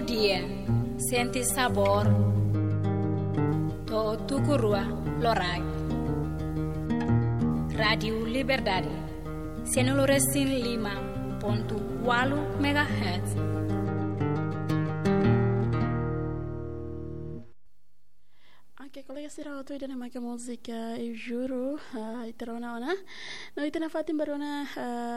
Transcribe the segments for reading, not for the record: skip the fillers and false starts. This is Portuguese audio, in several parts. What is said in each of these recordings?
dia, sente sabor, to tukurua lorai. Radio Liberdade, 105.8 MHz. Oke, kolega sira oto ida nama música eu juro iterona ona. No itena fatim barona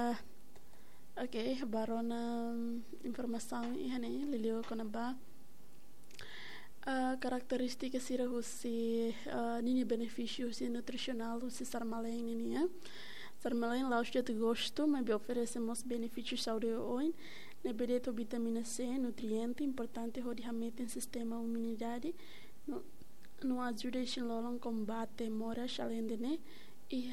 barona informação ihane lilio konaba karakteristika sira husi nini benefício husi nutricional husi sarmalen nini ya. Sarmalen laus de gosto, mas oferecemos benefícios saudáveis. Nebereto vitamina C, nutriente importante rodamento em sistema imunidade. No ajuda em lolong combate moras além de né e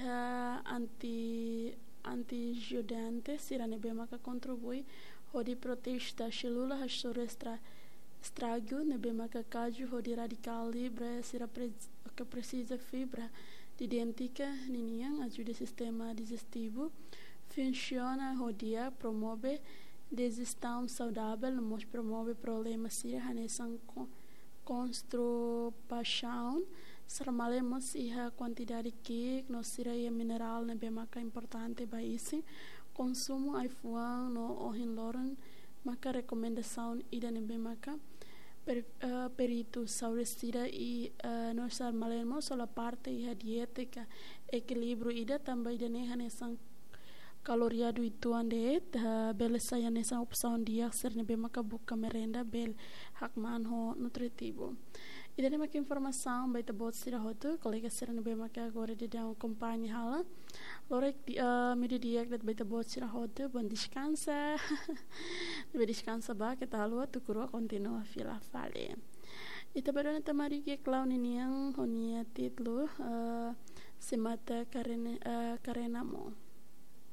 antioxidante sira nebe maka contribui hodi protesta célula hasore estrago nebe maka caju hodi radical libre sira que precisa fibra idêntica niniang ajuda sistema digestivo funciona hodia promove digestão saudável nos promove problemas sira hanesan constipação sarmalemos iha quantidade que nos siraia mineral nebe maka importante baisi consumo ifuang no ohin loren maka recomendação ida nebe maka perito sauresira e no sarmalemos sola parte iha dietética equilíbrio ida também ida ne hanesan kaloria do ituan de bel saya nessa opção dia ser nebe maka buka merenda bel hakman ho nutritivo. E daí maka informação baita bot sira hotu colega ser nebe maka agora de dar companhia hala. Lorek media dia que baita bot sira hotu bom descansa. Nebe descansa ba que tá lua tu curua continua fila fale. E tabadona tamari que clown niang honia titlo semata karenamo.